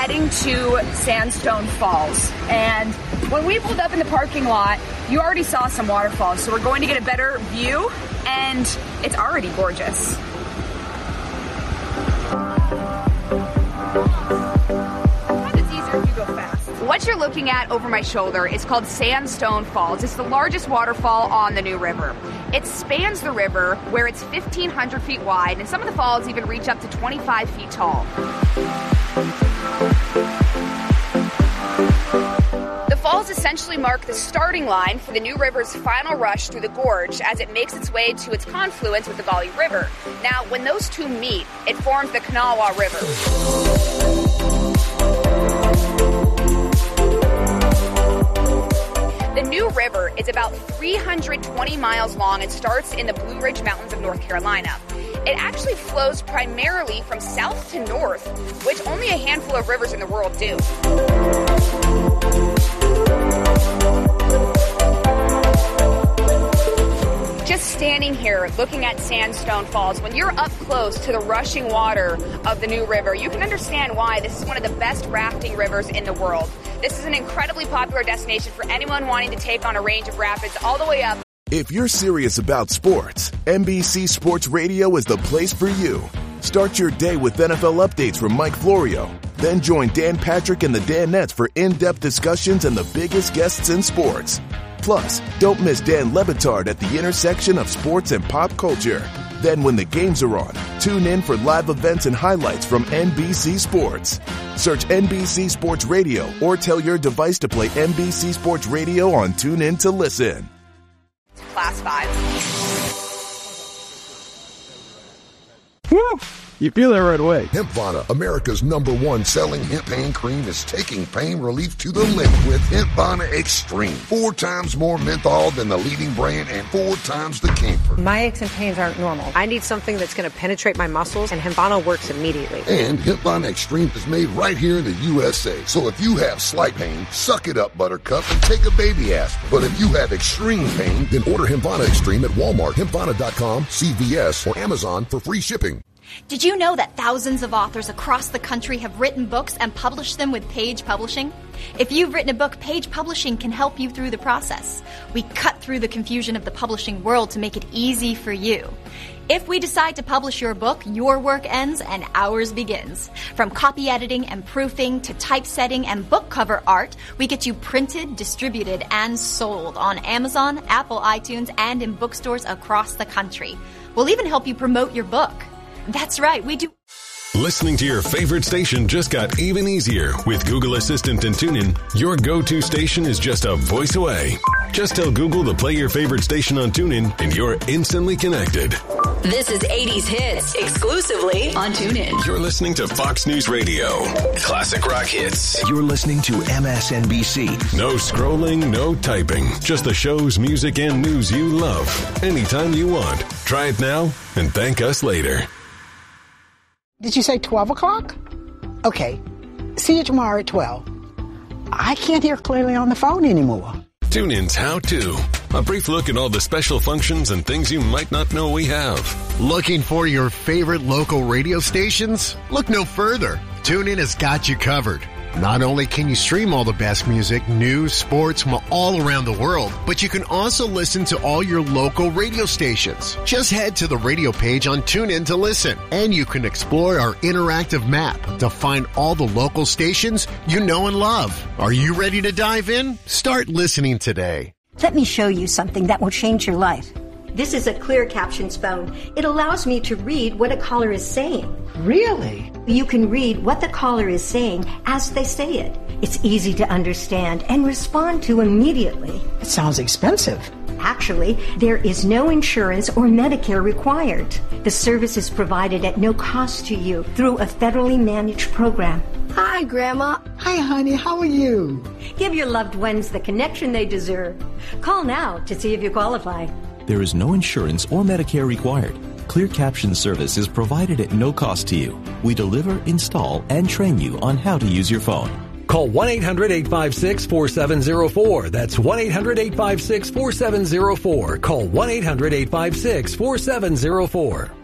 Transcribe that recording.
heading to Sandstone Falls. And when we pulled up in the parking lot, you already saw some waterfalls. So we're going to get a better view, and it's already gorgeous. It's easier if you go fast. What you're looking at over my shoulder is called Sandstone Falls. It's the largest waterfall on the New River. It spans the river where it's 1,500 feet wide, and some of the falls even reach up to 25 feet tall. The falls essentially mark the starting line for the New River's final rush through the gorge as it makes its way to its confluence with the Gauley River. Now, when those two meet, it forms the Kanawha River. The New River is about 320 miles long and starts in the Blue Ridge Mountains of North Carolina. It actually flows primarily from south to north, which only a handful of rivers in the world do. Just standing here looking at Sandstone Falls, when you're up close to the rushing water of the New River, you can understand why this is one of the best rafting rivers in the world. This is an incredibly popular destination for anyone wanting to take on a range of rapids all the way up. If you're serious about sports, NBC Sports Radio is the place for you. Start your day with NFL updates from Mike Florio. Then join Dan Patrick and the Danettes for in-depth discussions and the biggest guests in sports. Plus, don't miss Dan Le Batard at the intersection of sports and pop culture. Then when the games are on, tune in for live events and highlights from NBC Sports. Search NBC Sports Radio or tell your device to play NBC Sports Radio on TuneIn to listen. Class 5. Woo! You feel it right away. Hempvana, America's #1 selling hemp pain cream, is taking pain relief to the limit with Hempvana Extreme. 4 times more menthol than the leading brand and 4 times the camphor. My aches and pains aren't normal. I need something that's going to penetrate my muscles, and Hempvana works immediately. And Hempvana Extreme is made right here in the USA. So if you have slight pain, suck it up, Buttercup, and take a baby aspirin. But if you have extreme pain, then order Hempvana Extreme at Walmart, Hempvana.com, CVS, or Amazon for free shipping. Did you know that thousands of authors across the country have written books and published them with Page Publishing? If you've written a book, Page Publishing can help you through the process. We cut through the confusion of the publishing world to make it easy for you. If we decide to publish your book, your work ends and ours begins. From copy editing and proofing to typesetting and book cover art, we get you printed, distributed, and sold on Amazon, Apple iTunes, and in bookstores across the country. We'll even help you promote your book. That's right, we do. Listening to your favorite station just got even easier. With Google Assistant and TuneIn, your go-to station is just a voice away. Just tell Google to play your favorite station on TuneIn, and you're instantly connected. This is 80s Hits, exclusively on TuneIn. You're listening to Fox News Radio. Classic rock hits. You're listening to MSNBC. No scrolling, no typing. Just the shows, music, and news you love. Anytime you want. Try it now and thank us later. Did you say 12 o'clock? Okay. See you tomorrow at 12. I can't hear clearly on the phone anymore. TuneIn's How To. A brief look at all the special functions and things you might not know we have. Looking for your favorite local radio stations? Look no further. TuneIn has got you covered. Not only can you stream all the best music, news, sports from all around the world, but you can also listen to all your local radio stations. Just head to the radio page on TuneIn to listen, and you can explore our interactive map to find all the local stations you know and love. Are you ready to dive in? Start listening today. Let me show you something that will change your life. This is a clear captions phone. It allows me to read what a caller is saying. Really? You can read what the caller is saying as they say it. It's easy to understand and respond to immediately. It sounds expensive. Actually, there is no insurance or Medicare required. The service is provided at no cost to you through a federally managed program. Hi, Grandma. Hi, honey. How are you? Give your loved ones the connection they deserve. Call now to see if you qualify. There is no insurance or Medicare required. Clear Caption service is provided at no cost to you. We deliver, install, and train you on how to use your phone. Call 1-800-856-4704. That's 1-800-856-4704. Call 1-800-856-4704.